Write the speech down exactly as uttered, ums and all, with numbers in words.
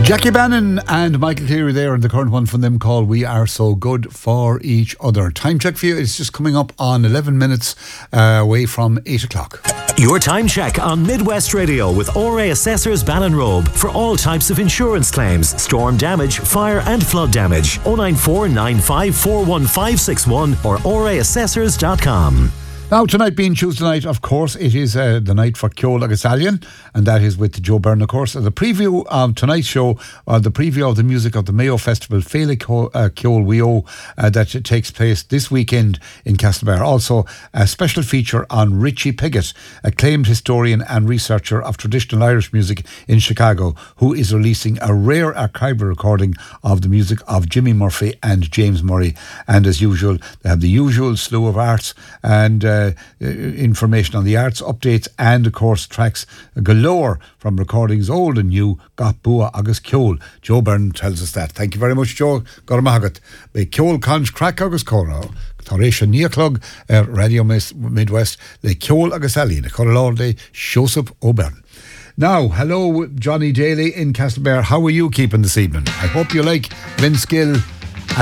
Jackie Bannon and Michael Cleary there, and the current one from them called We Are So Good For Each Other. Time check for you, it's just coming up on eleven minutes uh, away from eight o'clock. Your time check on Midwest Radio with O R A Assessors Ballinrobe for all types of insurance claims, storm damage, fire and flood damage. oh nine four nine five four one five six one or o r a assessors dot com. Now, tonight being Tuesday night, of course, it is uh, the night for Ceol agus Alien, and that is with Joe Byrne, of course. The preview of tonight's show, uh, the preview of the music of the Mayo Festival, Féile Ceol Weo, uh, that takes place this weekend in Castlebar. Also, a special feature on Richie Piggott, acclaimed historian and researcher of traditional Irish music in Chicago, who is releasing a rare archival recording of the music of Jimmy Murphy and James Murray. And as usual, they have the usual slew of arts and uh, Uh, information on the arts, updates, and of course tracks galore from recordings old and new. Got Bua agus Ceol. Joe Byrne tells us that. Thank you very much, Joe. Gormahagat. Be Ceol Conch Crack agus Cora. Tarisha Niaclog, Radio Midwest. Le Ceol agus Ali. The Coralor de Joseph O'Byrne. Now, hello, Johnny Daly in Castlebar. How are you keeping this evening? I hope you like Vince Gill